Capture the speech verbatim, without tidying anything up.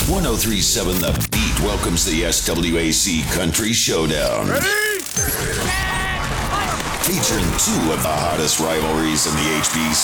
ten thirty-seven The Beat welcomes the S W A C Country Showdown. Ready? Featuring two of the hottest rivalries in the H B